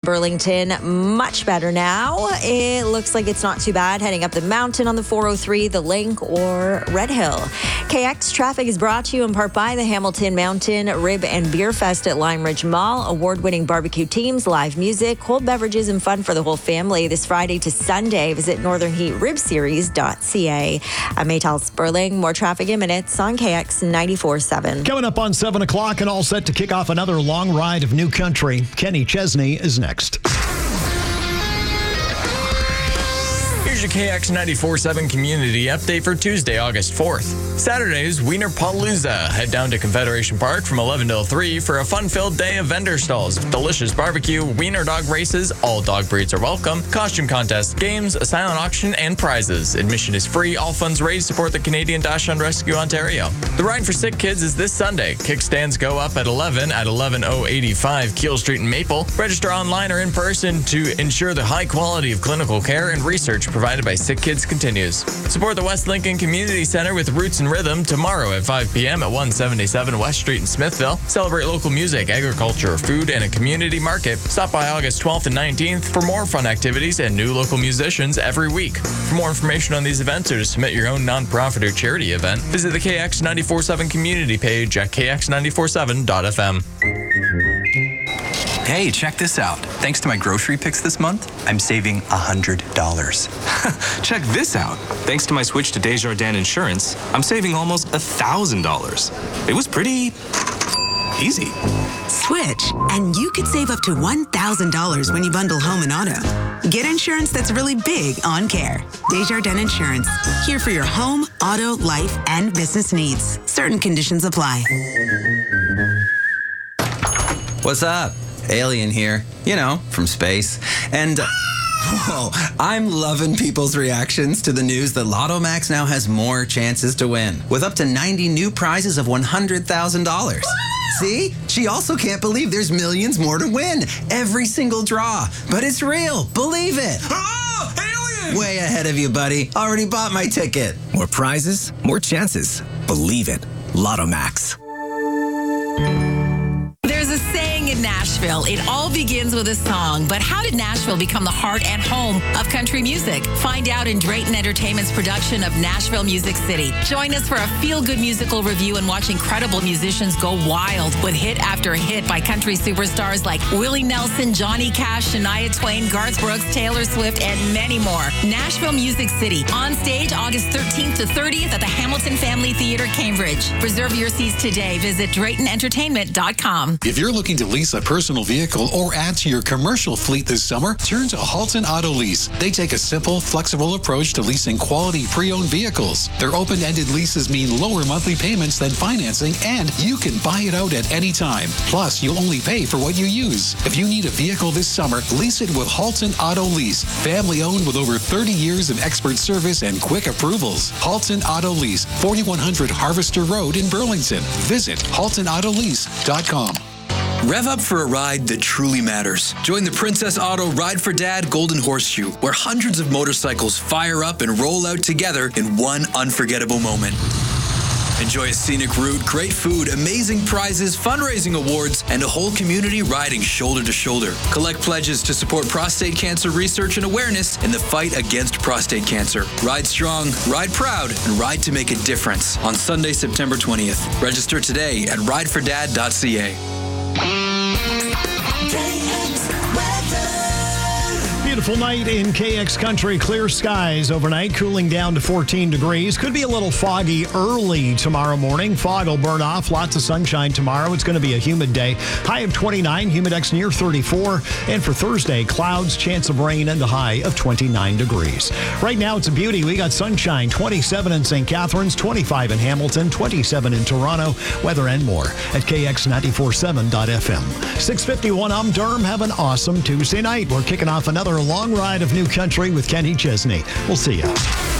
Burlington. Much better now. It looks like it's not too bad heading up the mountain on the 403, the Link, or Red Hill. KX traffic is brought to you in part by the Hamilton Mountain Rib and Beer Fest at Lime Ridge Mall. Award-winning barbecue teams, live music, cold beverages, and fun for the whole family this Friday to Sunday. Visit northernheatribseries.ca. I'm Maytal Sperling. More traffic in minutes on KX 94.7. Coming up on 7 o'clock and all set to kick off another long ride of new country. Kenny Chesney is next. Here's your KX 94.7 community update for Tuesday, August 4th. Saturday's Wiener Palooza. Head down to Confederation Park from 11 till 3 for a fun-filled day of vendor stalls, delicious barbecue, wiener dog races, all dog breeds are welcome, costume contests, games, a silent auction, and prizes. Admission is free. All funds raised support the Canadian Dachshund Rescue Ontario. The Ride for Sick Kids is this Sunday. Kickstands go up at 11 at 11085 Keele Street in Maple. Register online or in person to ensure the high quality of clinical care and research provided by Sick Kids continues. Support the West Lincoln Community Center with Roots and Rhythm tomorrow at 5 p.m. at 177 West Street in Smithville. Celebrate local music, agriculture, food, and a community market. Stop by August 12th and 19th for more fun activities and new local musicians every week. For more information on these events or to submit your own nonprofit or charity event, visit the KX 94.7 community page at kx947.fm. Hey, check this out. Thanks to my grocery picks this month, I'm saving $100. Check this out. Thanks to my switch to Desjardins Insurance, I'm saving almost $1,000. It was pretty easy. Switch, and you could save up to $1,000 when you bundle home and auto. Get insurance that's really big on care. Desjardins Insurance, here for your home, auto, life, and business needs. Certain conditions apply. What's up? Alien here, you know, from space. And, whoa, I'm loving people's reactions to the news that Lotto Max now has more chances to win, with up to 90 new prizes of $100,000. See? She also can't believe there's millions more to win. Every single draw. But it's real. Believe it. Oh, alien! Way ahead of you, buddy. Already bought my ticket. More prizes, more chances. Believe it. Lotto Max. There's a saying in Nashville, it all begins with a song. But how did Nashville become the heart and home of country music? Find out in Drayton Entertainment's production of Nashville Music City. Join us for a feel-good musical review and watch incredible musicians go wild with hit after hit by country superstars like Willie Nelson, Johnny Cash, Shania Twain, Garth Brooks, Taylor Swift, and many more. Nashville Music City, on stage August 13th to 30th at the Hamilton Family Theater, Cambridge. Reserve your seats today. Visit DraytonEntertainment.com. If you're looking to lease a personal vehicle or add to your commercial fleet this summer, turn to Halton Auto Lease. They take a simple, flexible approach to leasing quality pre-owned vehicles. Their open-ended leases mean lower monthly payments than financing, and you can buy it out at any time. Plus, you'll only pay for what you use. If you need a vehicle this summer, lease it with Halton Auto Lease. Family-owned with over 30 years of expert service and quick approvals. Halton Auto Lease, 4100 Harvester Road in Burlington. Visit haltonautolease.com. Rev up for a ride that truly matters. Join the Princess Auto Ride for Dad Golden Horseshoe, where hundreds of motorcycles fire up and roll out together in one unforgettable moment. Enjoy a scenic route, great food, amazing prizes, fundraising awards, and a whole community riding shoulder to shoulder. Collect pledges to support prostate cancer research and awareness in the fight against prostate cancer. Ride strong, ride proud, and ride to make a difference on Sunday, September 20th. Register today at ridefordad.ca. Beautiful night in KX Country. Clear skies overnight, cooling down to 14 degrees. Could be a little foggy early tomorrow morning. Fog will burn off. Lots of sunshine tomorrow. It's going to be a humid day. High of 29, humidex near 34. And for Thursday, clouds, chance of rain, and the high of 29 degrees. Right now, it's a beauty. We got sunshine, 27 in St. Catharines, 25 in Hamilton, 27 in Toronto. Weather and more at kx947.fm. 6:51, I'm Durham. Have an awesome Tuesday night. We're kicking off another long ride of new country with Kenny Chesney. We'll see you.